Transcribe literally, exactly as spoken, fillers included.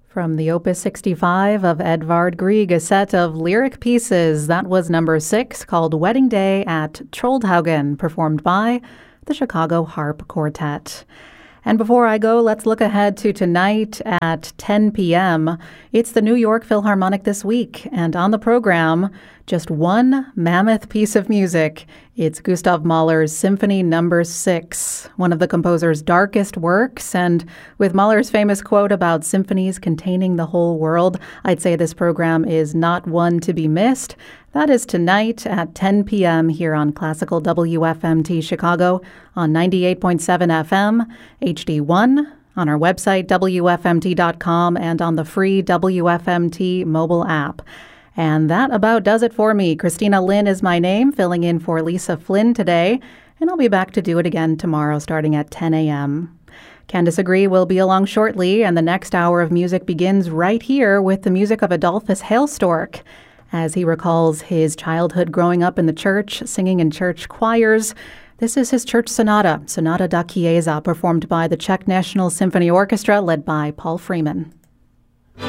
From the Opus sixty-five of Edvard Grieg, a set of lyric pieces. That was number six, called Wedding Day at Troldhaugen, performed by the Chicago Harp Quartet. And before I go, let's look ahead to tonight at ten p.m. It's the New York Philharmonic this week, and on the program, just one mammoth piece of music. It's Gustav Mahler's Symphony Number Six, one of the composer's darkest works, and with Mahler's famous quote about symphonies containing the whole world, I'd say this program is not one to be missed. That is tonight at ten p.m. here on Classical W F M T Chicago on ninety-eight point seven F M, H D one, on our website W F M T dot com, and on the free W F M T mobile app. And that about does it for me. Christina Lynn is my name, filling in for Lisa Flynn today, and I'll be back to do it again tomorrow starting at ten a.m. Candice Agree will be along shortly, and the next hour of music begins right here with the music of Adolphus Hailstork, as he recalls his childhood growing up in the church, singing in church choirs. This is his church sonata, Sonata da Chiesa, performed by the Czech National Symphony Orchestra, led by Paul Freeman.